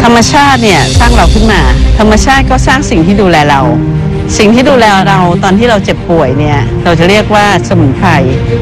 ธรรมชาติเนี่ยสร้างเราขึ้นมาธรรมชาติก็สร้างสิ่งที่ดูแลเราสิ่งที่ดูแลเราตอนที่เราเจ็บป่วยเนี่ยเราจะเรียกว่าสมุนไพร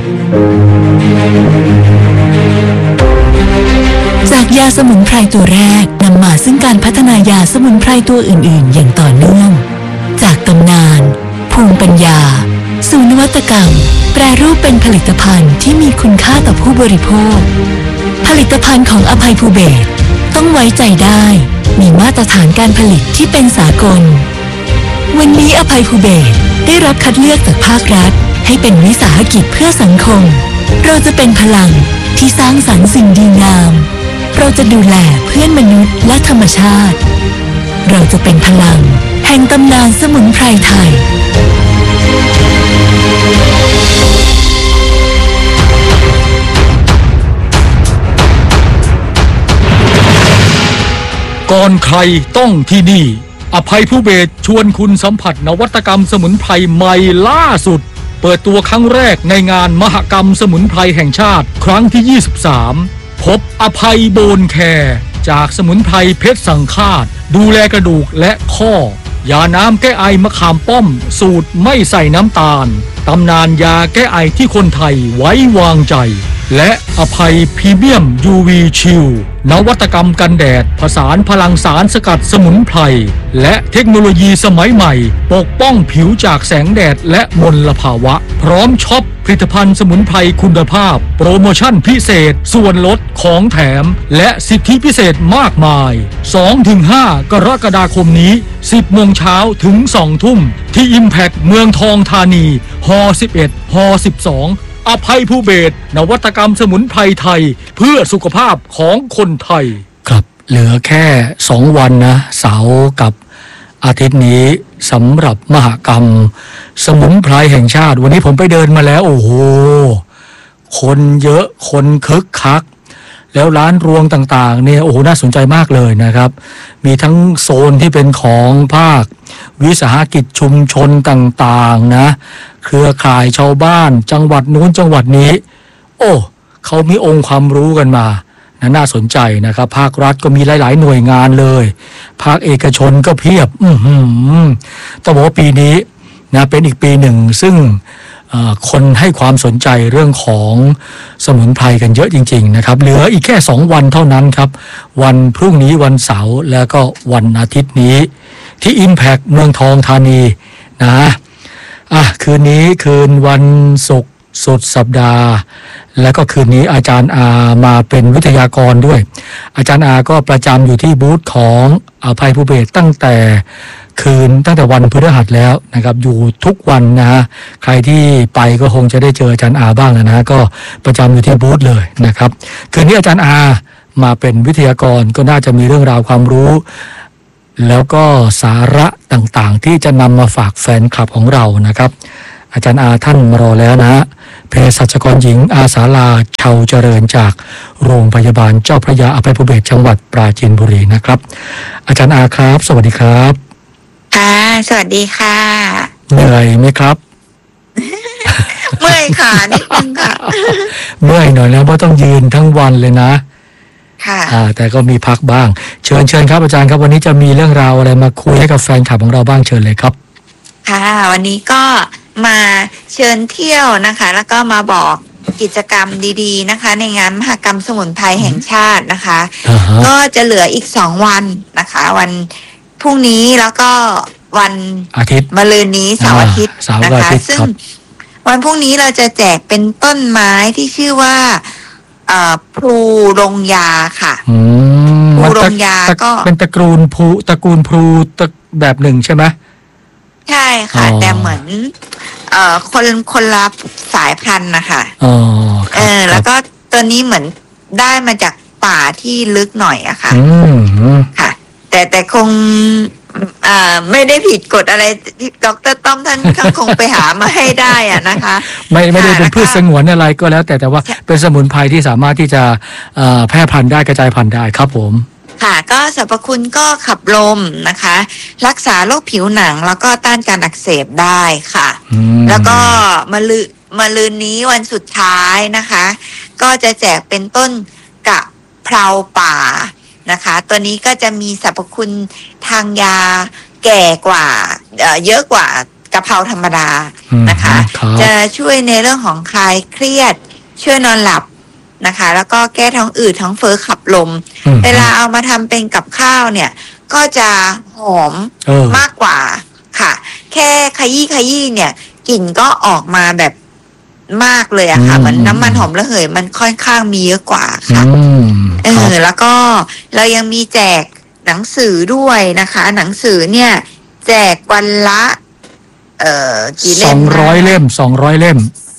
จากยาสมุนไพรตัวแรกนำมาซึ่งการพัฒนายาสมุนไพรตัวอื่นๆอย่างต่อเนื่องจากตำนานภูมิปัญญาสู่นวัตกรรมแปรรูปเป็นผลิตภัณฑ์ที่มีคุณค่าต่อผู้บริโภคผลิตภัณฑ์ของอภัยภูเบศรต้องไว้ใจได้มีมาตรฐานการผลิตที่เป็นสากลวันนี้อภัยภูเบศรได้รับคัดเลือกจากภาครัฐให้เป็นวิสาหกิจเพื่อสังคมเราจะเป็นพลังที่สร้างสรรค์สิ่งดีงามเราจะดูแลเพื่อนมนุษย์และธรรมชาติเราจะเป็นพลังแห่งตำนานสมุนไพรไทยก่อนใครต้องที่นี่อภัยภูเบศรชวนคุณสัมผัสนวัตกรรมสมุนไพรใหม่ล่าสุดเปิดตัวครั้งแรกในงานมหกรรมสมุนไพรแห่งชาติครั้งที่23พบอภัยโบนแคร์จากสมุนไพรเพชรสังฆาตดูแลกระดูกและข้อยาน้ำแก้ไอมะขามป้อมสูตรไม่ใส่น้ำตาลตำนานยาแก้ไอที่คนไทยไว้วางใจและอภัยพรีเมียม UV ชิลนวัตกรรมกันแดดผสานพลังสารสกัดสมุนไพรและเทคโนโลยีสมัยใหม่ปกป้องผิวจากแสงแดดและมลภาวะพร้อมช็อปผลิตภัณฑ์สมุนไพรคุณภาพโปรโมชั่นพิเศษส่วนลดของแถมและสิทธิพิเศษมากมาย 2-5 กรกฎาคมนี้ 10 โมงเช้าถึง 2 ทุ่มที่ Impact เมืองทองธานีฮ11ฮ12อภัยภูเบศรนวัตกรรมสมุนไพรไทยเพื่อสุขภาพของคนไทยครับเหลือแค่2วันนะเสาร์กับอาทิตย์นี้สำหรับมหกรรมสมุนไพรแห่งชาติวันนี้ผมไปเดินมาแล้วโอ้โหคนเยอะคนคึกคักแล้วร้านรวงต่างๆเนี่ยโอ้โหน่าสนใจมากเลยนะครับมีทั้งโซนที่เป็นของภาควิสาหกิจชุมชนต่างๆนะเครือข่ายชาวบ้านจังหวัดนู้นจังหวัดนี้โอ้เขามีองค์ความรู้กันมาน่าสนใจนะครับภาครัฐก็มีหลายๆหน่วยงานเลยภาคเอกชนก็เพียบต้องบอกว่าปีนี้นะเป็นอีกปีหนึ่งซึ่งคนให้ความสนใจเรื่องของสมุนไพรกันเยอะจริงๆนะครับเหลืออีกแค่2วันเท่านั้นครับวันพรุ่งนี้วันเสาร์แล้วก็วันอาทิตย์นี้ที่ Impact เมืองทองธานีนะคืนนี้คืนวันศุกร์สุดสัปดาห์แล้วก็คืนนี้อาจารย์อามาเป็นวิทยากรด้วยอาจารย์อาก็ประจำอยู่ที่บูธของอภัยภูเบศรตั้งแต่วันพฤหัสแล้วนะครับอยู่ทุกวันนะฮะใครที่ไปก็คงจะได้เจออาจารย์อาบ้างนะฮะก็ประจำอยู่ที่บูธเลยนะครับคืนนี้อาจารย์อามาเป็นวิทยากรก็น่าจะมีเรื่องราวความรู้แล้วก็สาระต่างๆที่จะนำมาฝากแฟนคลับของเรานะครับอาจารย์อาท่านมารอแล้วนะเภสัชกรหญิงอาสาลาเชาเจริญจากโรงพยาบาลเจ้าพระยาอภัยภูเบศรจังหวัดปราจีนบุรีนะครับอาจารย์อาครับสวัสดีครับค่ะสวัสดีค่ะเหนื่อยไหมครับเมื่อยค่ะนิดนึงค่ะเมื่อยหน่อยแล้วเพราะต้องยืนทั้งวันเลยนะค่ะแต่ก็มีพักบ้างเชิญครับอาจารย์ครับวันนี้จะมีเรื่องราวอะไรมาคุยให้กับแฟนคลับของเราบ้างเชิญเลยครับค่ะวันนี้ก็มาเชิญเที่ยวนะคะแล้วก็มาบอกกิจกรรมดีๆนะคะในงานมหกรรมสมุนไพรแห่งชาตินะคะ ก็จะเหลืออีก2วันนะคะวันพรุ่งนี้แล้วก็วันอาทิตย์มะรืนนี้เสาร์อาทิตย์นะคะซึ่งวันพรุ่งนี้เราจะแจกเป็นต้นไม้ที่ชื่อว่าพลูรงยาค่ะพลูรงยาก็เป็นตระกูลพลูแบบหนึ่งใช่ไหมใช่ค่ะแต่เหมือนคนละสายพันธุ์นะคะแล้วก็ตัวนี้เหมือนได้มาจากป่าที่ลึกหน่อยอะค่ะค่ะแต่คงไม่ได้ผิดกฎอะไรที่ดร.ต้อมท่านคงไปหามาให้ได้อะนะคะไม่ได้เป็นพืชสงวนอะไรก็แล้วแต่ว่าเป็นสมุนไพรที่สามารถที่จะแพร่พันธุ์ได้กระจายพันธุ์ได้ครับผมค่ะก็สรรพคุณก็ขับลมนะคะรักษาโรคผิวหนังแล้วก็ต้านการอักเสบได้ค่ะแล้วก็มะรืนนี้วันสุดท้ายนะคะก็จะแจกเป็นต้นกะเพราป่านะคะ ตัวนี้ก็จะมีสรรพคุณทางยาแก่กว่าเยอะกว่ากะเพราธรรมดานะคะจะช่วยในเรื่องของคลายเครียดช่วยนอนหลับนะคะแล้วก็แก้ท้องอืดท้องเฟ้อขับลมเวลาเอามาทำเป็นกับข้าวเนี่ยก็จะหอมมากกว่าค่ะแค่ขยี้เนี่ยกลิ่นก็ออกมาแบบมากเลยอะค่ะเหมือนน้ำมันหอมระเหยมันค่อนข้างมีเยอะกว่าค่ะแล้วก็เรายังมีแจกหนังสือด้วยนะคะหนังสือเนี่ยแจกวันละกี่เล่ม 200 เล่ม200 เล่ม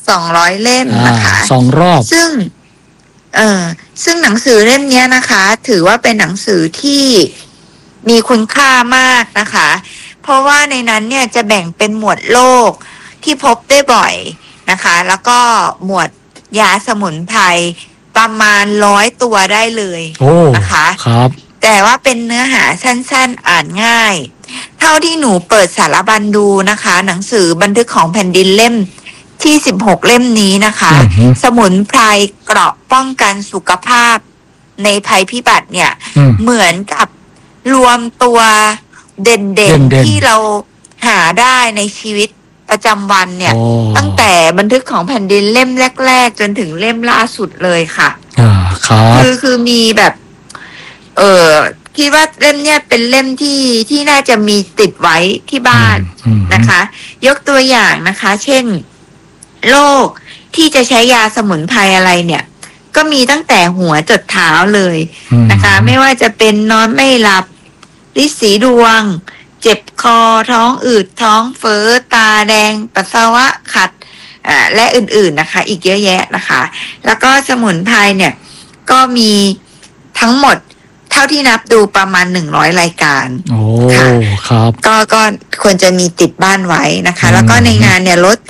200 เล่มนะคะ 2 รอบซึ่งหนังสือเล่มนี้นะคะถือว่าเป็นหนังสือที่มีคุณค่ามากนะคะเพราะว่าในนั้นเนี่ยจะแบ่งเป็นหมวดโรคที่พบได้บ่อยนะคะแล้วก็หมวดยาสมุนไพรประมาณ100 ตัวได้เลยนะคะครับแต่ว่าเป็นเนื้อหาสั้นๆอ่านง่ายเท่าที่หนูเปิดสารบัญดูนะคะหนังสือบันทึกของแผ่นดินเล่มที่16 เล่มนี้นะคะสมุนไพรเกราะป้องกันสุขภาพในภัยพิบัติเนี่ยเหมือนกับรวมตัวเด่นๆที่เราหาได้ในชีวิตประจำวันเนี่ยตั้งแต่บันทึกของแผ่นดินเล่มแรกๆจนถึงเล่มล่าสุดเลยค่ะคือมีแบบคิดว่าเล่มเนี้ยเป็นเล่มที่น่าจะมีติดไว้ที่บ้านนะคะยกตัวอย่างนะคะเช่นโรคที่จะใช้ยาสมุนไพรอะไรเนี่ยก็มีตั้งแต่หัวจดเท้าเลยนะคะไม่ว่าจะเป็นนอนไม่หลับฤทธิ์สีดวงเจ็บคอท้องอืดท้องเฟ้อตาแดงปัสสาวะขัดและอื่นๆนะคะอีกเยอะแยะนะคะแล้วก็สมุนไพรเนี่ยก็มีทั้งหมดเท่าที่นับดูประมาณ100 รายการค่ะครับก็ควรจะมีติดบ้านไว้นะคะแล้วก็ในงานเนี่ยลด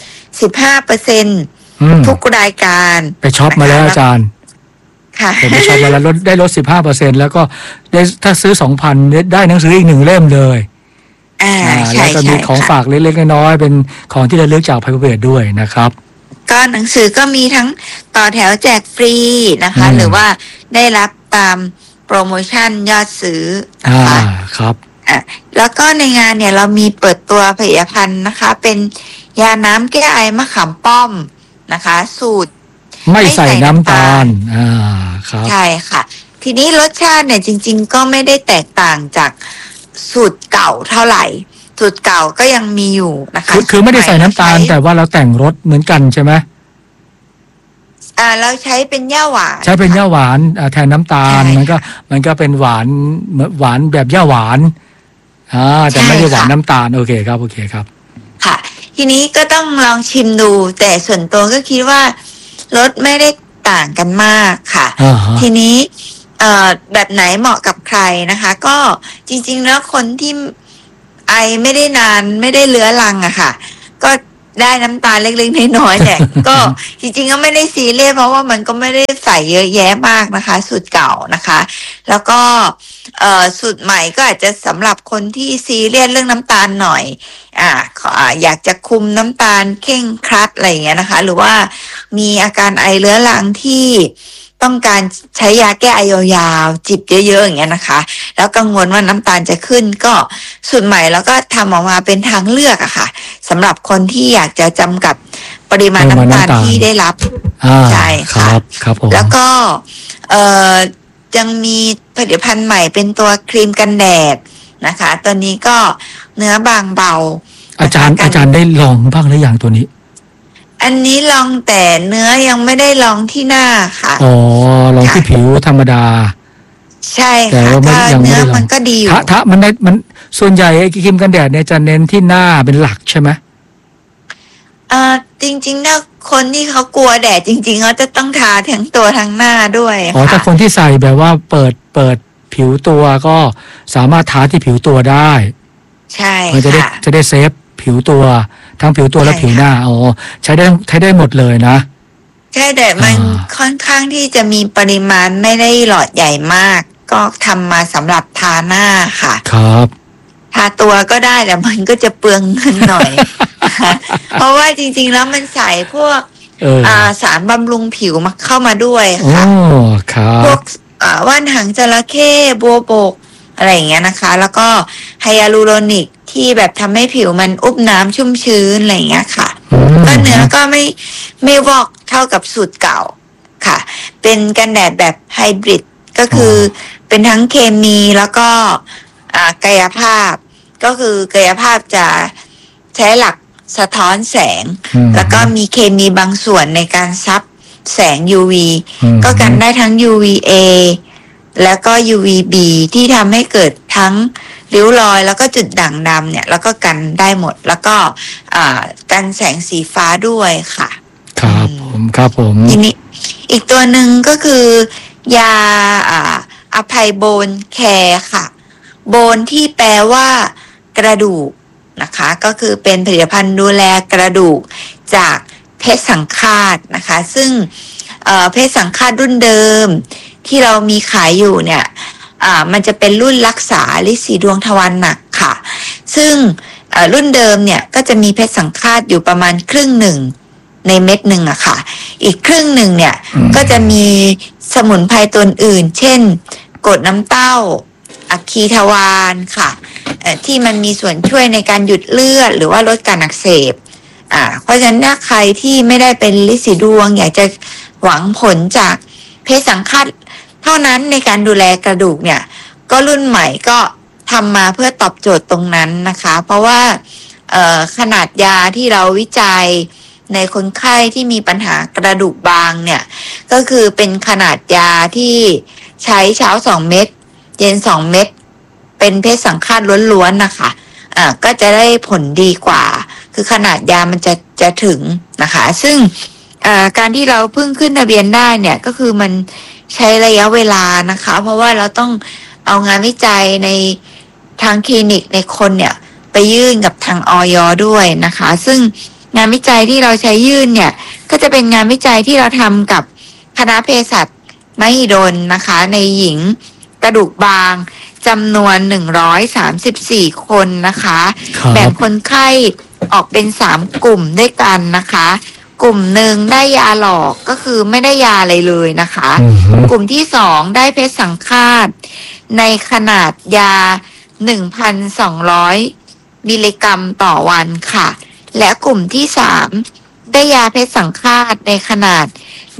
15%ทุกรายการไปช็อปมาแล้วอาจารย์ค่ะไปช็อปมาแล้วได้ลด 15% แล้วก็ได้ถ้าซื้อ 2,000 ได้หนังสืออีก1 เล่มเลยแล้วก็มีของฝากเล็กๆน้อยๆเป็นของที่ระลึกจากภัยพิบัติด้วยนะครับก็หนังสือก็มีทั้งต่อแถวแจกฟรีนะคะหรือว่าได้รับตามโปรโมชั่นยอดซื้อนะคะครับแล้วก็ในงานเนี่ยเรามีเปิดตัวผลิตภัณฑ์นะคะเป็นยาน้ำแก้ไอมะขามป้อมนะคะสูตรไม่ใส่น้ำตาลครับใช่ค่ะทีนี้รสชาติเนี่ยจริงๆก็ไม่ได้แตกต่างจากสูตรเก่าเท่าไหร่สูตรเก่าก็ยังมีอยู่นะคะคือไม่ได้ใส่น้ำตาลแต่ว่าเราแต่งรสเหมือนกันใช่ไหมเราใช้เป็นย่าหวานใช้เป็นย่าหวานแทนน้ำตาลมันก็เป็นหวานแบบย่าหวานแต่ไม่ได้หวานน้ำตาลโอเคครับค่ะทีนี้ก็ต้องลองชิมดูแต่ส่วนตัวก็คิดว่ารสไม่ได้ต่างกันมากค่ะทีนี้แบบไหนเหมาะกับใครนะคะก็จริงๆแล้วคนที่ไอไม่ได้นานไม่ได้เรื้อรังอะค่ะก็ได้น้ำตาลเล็กๆน้อยๆแต่ก็จริงๆก็ไม่ได้ซีเรียสเพราะว่ามันก็ไม่ได้ใส่เยอะแยะมากนะคะสูตรเก่านะคะแล้วก็สูตรใหม่ก็อาจจะสำหรับคนที่ซีเรียสเรื่องน้ำตาลหน่อยอยากจะคุมน้ำตาลเข่งครัดอะไรอย่างเงี้ยนะคะหรือว่ามีอาการไอเรื้อรังที่ต้องการใช้ยาแก้ไอยาวๆจิบเยอะๆอย่างเงี้ยนะคะแล้วกังวลว่าน้ำตาลจะขึ้นก็สูตรใหม่แล้วก็ทำออกมาเป็นทางเลือกอะค่ะสำหรับคนที่อยากจะจำกัดปริมาณน้ำตาลที่ได้รับใช่ค่ะแล้วก็ยังมีผลิตภัณฑ์ใหม่เป็นตัวครีมกันแดดนะคะตัวนี้ก็เนื้อบางเบาอาจารย์ได้ลองบ้างหรือยังตัวนี้อันนี้ลองแต่เนื้อยังไม่ได้ลองที่หน้าค่ะลองที่ผิวธรรมดาใช่ค่ะก็เนื้อมันก็ดีอยู่ถ้ามันส่วนใหญ่ไอ้ครีมกันแดดเนี่ยจะเน้นที่หน้าเป็นหลักใช่ไหมจริงๆถ้าคนที่เขากลัวแดดจริงๆเขาจะต้องทาทั้งตัวทั้งหน้าด้วยค่ะถ้าคนที่ใส่แบบว่าเปิดผิวตัวก็สามารถทาที่ผิวตัวได้ใช่มันจะได้เซฟผิวตัวทั้งผิวตัวและผิวหน้าใช้ได้หมดเลยนะใช่แต่มันค่อนข้างที่จะมีปริมาณไม่ได้หลอดใหญ่มากก็ทำมาสำหรับทาหน้าค่ะครับทาตัวก็ได้แต่มันก็จะเปลืองเงินหน่อย เพราะว่าจริงๆแล้วมันใส่พวกสารบำรุงผิวมาเข้ามาด้วยค่ะพวกว่านหางจระเข้บัวบกอะไรอย่างเงี้ยนะคะ แล้วก็ไฮยาลูโรนิกที่แบบทำให้ผิวมันอุบน้ำชุ่มชื้นอะไรอย่างเงี้ยค่ะก็เนื้อก็ไม่วอกเท่ากับสูตรเก่าค่ะเป็นกันแดดแบบไฮบริดก็คือเป็นทั้งเคมีแล้วก็กายภาพก็คือกายภาพจะใช้หลักสะท้อนแสงแล้วก็มีเคมีบางส่วนในการซับแสง UV ก็กันได้ทั้ง UVA แล้วก็ UVB ที่ทำให้เกิดทั้งริ้วรอยแล้วก็จุดด่างดำเนี่ยแล้วก็กันได้หมดแล้วก็กันแสงสีฟ้าด้วยค่ะครับผมทีนี้อีกตัวหนึ่งก็คือยาอภัยโบนแคร์ค่ะโบนที่แปลว่ากระดูกนะคะก็คือเป็นผลิตภัณฑ์ดูแลกระดูกจากเพชรสังฆาตนะคะซึ่งเพชรสังฆาตรุ่นเดิมที่เรามีขายอยู่เนี่ยมันจะเป็นรุ่นรักษาฤทธิ์สีดวงทวารหนักค่ะซึ่งรุ่นเดิมเนี่ยก็จะมีเพชรสังฆาตอยู่ประมาณครึ่งหนึ่งในเม็ดหนึ่งอะค่ะอีกครึ่งหนึ่งเนี่ยก็จะมีสมุนไพรตัวอื่นเช่นกรดน้ำเต้าอัคคีทวารค่ะที่มันมีส่วนช่วยในการหยุดเลือดหรือว่าลดการอักเสบเพราะฉะนั้นถ้าใครที่ไม่ได้เป็นฤทธิ์สีดวงอยากจะหวังผลจากเพชรสังฆาตเท่านั้นในการดูแลกระดูกเนี่ยก็รุ่นใหม่ก็ทำมาเพื่อตอบโจทย์ตรงนั้นนะคะเพราะว่าขนาดยาที่เราวิจัยในคนไข้ที่มีปัญหากระดูกบางเนี่ยก็คือเป็นขนาดยาที่ใช้เช้า2เม็ดเย็น2เม็ดเป็นเพชรสังฆาตล้วนๆนะคะก็จะได้ผลดีกว่าคือขนาดยามันจะถึงนะคะซึ่งการที่เราเพิ่งขึ้นทะเบียนได้เนี่ยก็คือมันใช้ระยะเวลานะคะเพราะว่าเราต้องเอางานวิจัยในทางคลินิกในคนเนี่ยไปยื่นกับทางอย.ด้วยนะคะซึ่งงานวิจัยที่เราใช้ยื่นเนี่ยก็จะเป็นงานวิจัยที่เราทำกับคณะเภสัชมหิดลนะคะในหญิงกระดูกบางจำนวน134คนนะคะแบ่งคนไข้ออกเป็น3กลุ่มด้วยกันนะคะกลุ่มหนึ่งได้ยาหลอกก็คือไม่ได้ยาอะไรเลยนะคะกลุ่มที่2ได้เพชรสังฆาตในขนาดยา 1,200 มิลลิกรัมต่อวันค่ะและกลุ่มที่3ได้ยาเพชรสังฆาตในขนาด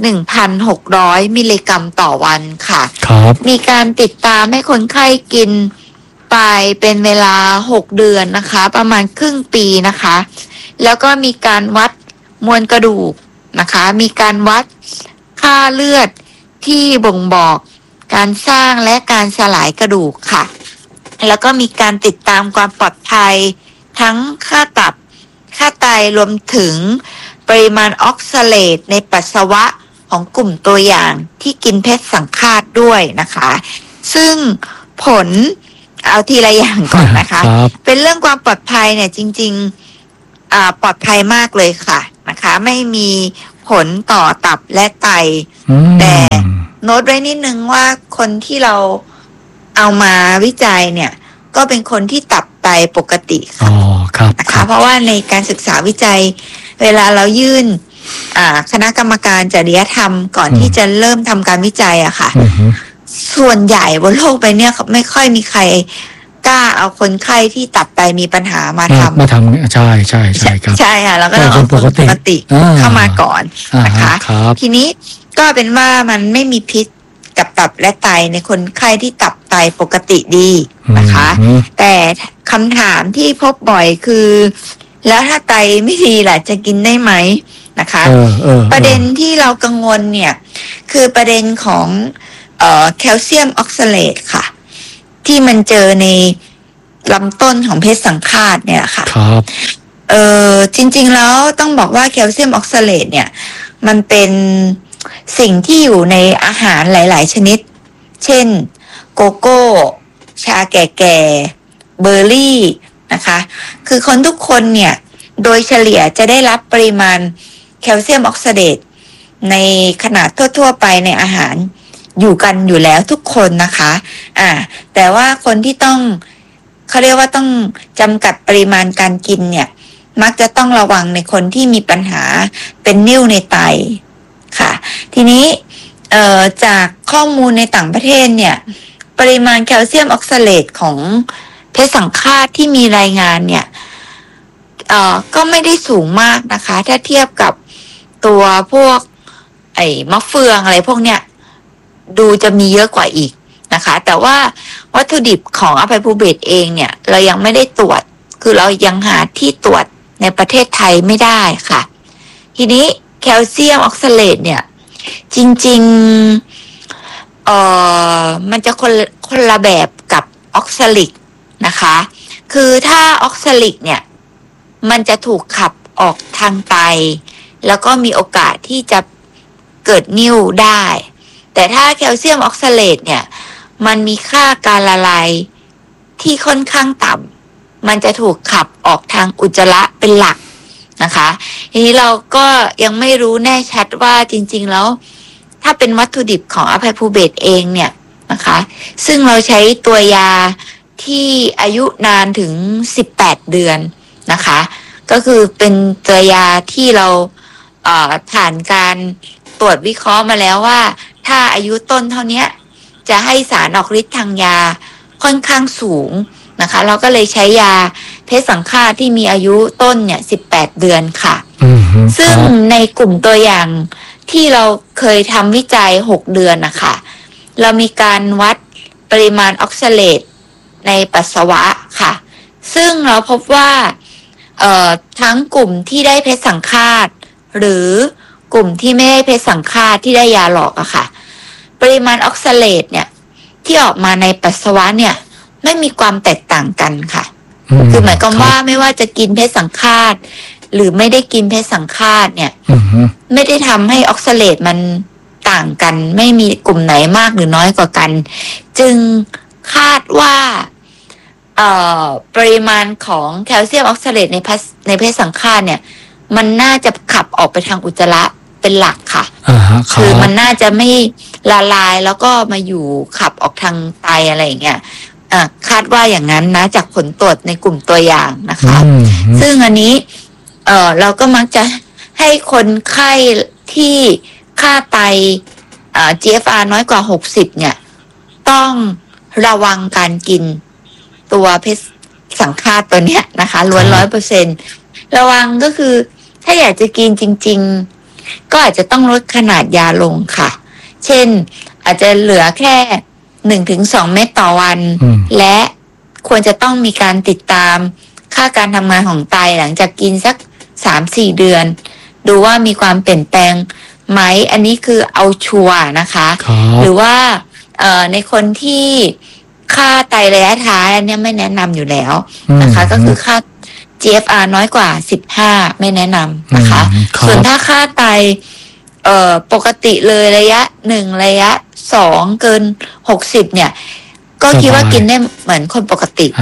1,600 มิลลิกรัมต่อวันค่ะมีการติดตามให้คนไข้กินไปเป็นเวลา6เดือนนะคะประมาณครึ่งปีนะคะแล้วก็มีการวัดมวลกระดูกนะคะมีการวัดค่าเลือดที่บ่งบอกการสร้างและการสลายกระดูกค่ะแล้วก็มีการติดตามความปลอดภัยทั้งค่าตับค่าไตรวมถึงปริมาณออกซาเลตในปัสสาวะของกลุ่มตัวอย่างที่กินเพชรสังฆาตด้วยนะคะซึ่งผลเอาทีละอย่างก่อนนะคะเป็นเรื่องความปลอดภัยเนี่ยจริงๆปลอดภัยมากเลยค่ะนะคะไม่มีผลต่อตับและไตแต่โน้ตไว้นิดนึงว่าคนที่เราเอามาวิจัยเนี่ยก็เป็นคนที่ตับไตปกติค่ะนะคะเพราะว่าในการศึกษาวิจัยเวลาเรายื่นคณะกรรมการจริยธรรมก่อนที่จะเริ่มทำการวิจัยอะค่ะส่วนใหญ่บนโลกใบนี้ไม่ค่อยมีใครกล้าเอาคนไข้ที่ตับไตมีปัญหามาทำใช่ครับใช่ค่ะแล้วก็เอาคนปกติเข้ามาก่อนนะคะทีนี้ก็เป็นว่ามันไม่มีพิษกับตับและไตในคนไข้ที่ตับไตปกติดีนะคะแต่คำถามที่พบบ่อยคือแล้วถ้าไตไม่ดีล่ะจะกินได้ไหมนะคะประเด็นที่เรากังวลเนี่ยคือประเด็นของแคลเซียมออกซาเลตค่ะที่มันเจอในลำต้นของเพชรสังฆาตเนี่ยค่ะครับจริงๆแล้วต้องบอกว่าแคลเซียมออกซาเลตเนี่ยมันเป็นสิ่งที่อยู่ในอาหารหลายๆชนิดเช่นโกโก้ชาแก่ๆเบอร์รี่นะคะคือคนทุกคนเนี่ยโดยเฉลี่ยจะได้รับปริมาณแคลเซียมออกซาเลตในขนาดทั่วๆไปในอาหารอยู่กันอยู่แล้วทุกคนนะคะแต่ว่าคนที่ต้องเขาเรียกว่าต้องจำกัดปริมาณการกินเนี่ยมักจะต้องระวังในคนที่มีปัญหาเป็นนิ่วในไตค่ะทีนี้จากข้อมูลในต่างประเทศเนี่ยปริมาณแคลเซียมออกซาเลตของเพชรสังฆาตที่มีรายงานเนี่ยก็ไม่ได้สูงมากนะคะถ้าเทียบกับตัวพวกมะเฟืองอะไรพวกเนี้ยดูจะมีเยอะกว่าอีกนะคะแต่ว่าวัตถุดิบของอภัยภูเบศเองเนี่ยเรายังไม่ได้ตรวจคือเรายังหาที่ตรวจในประเทศไทยไม่ได้ค่ะทีนี้แคลเซียมออกซาเลตเนี่ยจริงๆมันจะคนละแบบกับออกซาลิกนะคะคือถ้าออกซาลิกเนี่ยมันจะถูกขับออกทางไตแล้วก็มีโอกาสที่จะเกิดนิ่วได้แต่ถ้าแคลเซียมออกซาเลตเนี่ยมันมีค่าการละลายที่ค่อนข้างต่ำมันจะถูกขับออกทางอุจจาระเป็นหลักนะคะทีนี้เราก็ยังไม่รู้แน่ชัดว่าจริงๆแล้วถ้าเป็นวัตถุดิบของอภัยภูเบศเองเนี่ยนะคะซึ่งเราใช้ตัวยาที่อายุนานถึง18เดือนนะคะก็คือเป็นตัวยาที่เราผ่านการตรวจวิเคราะห์มาแล้วว่าถ้าอายุต้นเท่านี้จะให้สารออกฤทธิ์ทางยาค่อนข้างสูงนะคะเราก็เลยใช้ยาเพชรสังฆาตที่มีอายุต้นเนี่ย18เดือนค่ะซึ่งในกลุ่มตัวอย่างที่เราเคยทำวิจัย6เดือนนะคะเรามีการวัดปริมาณออกซาเลตในปัสสาวะค่ะซึ่งเราพบว่าทั้งกลุ่มที่ได้เพชรสังฆาตหรือกลุ่มที่ไม่ได้เพชรสังฆาตที่ได้ยาหลอกอะค่ะปริมาณออกซาเลตเนี่ยที่ออกมาในปัสสาวะเนี่ยไม่มีความแตกต่างกันค่ะคือหมายความว่าไม่ว่าจะกินเพชรสังฆาตหรือไม่ได้กินเพชรสังฆาตเนี่ยไม่ได้ทำให้ออกซาเลตมันต่างกันไม่มีกลุ่มไหนมากหรือน้อยกว่ากันจึงคาดว่าปริมาณของแคลเซียมออกซาเลตในเพชรสังฆาตเนี่ยมันน่าจะขับออกไปทางอุจจาระเป็นหลักค่ะคือมันน่าจะไม่ละลายแล้วก็มาอยู่ขับออกทางไตอะไรอย่างเงี้ยคาดว่าอย่างนั้นนะจากผลตรวจในกลุ่มตัวอย่างนะคะซึ่งอันนี้เราก็มักจะให้คนไข้ที่ค่าไตGFR น้อยกว่า60เนี่ยต้องระวังการกินตัวเพชรสังฆาตตัวเนี้ยนะคะล้วน 100% ระวังก็คือถ้าอยากจะกินจริงๆก็อาจจะต้องลดขนาดยาลงค่ะเช่นอาจจะเหลือแค่ 1-2 เม็ดต่อวันและควรจะต้องมีการติดตามค่าการทำงานของไตหลังจากกินสัก 3-4 เดือนดูว่ามีความเปลี่ยนแปลงไหมอันนี้คือเอาชัวร์นะคะหรือว่าในคนที่ค่าไตระยะท้ายอันนี้ไม่แนะนำอยู่แล้วนะคะก็คือค่า GFR น้อยกว่า15ไม่แนะนำนะคะส่วนถ้าค่าไตปกติเลยระยะ1ระยะ2เกิน60เนี่ยก็คิดว่ากินได้เหมือนคนปกติ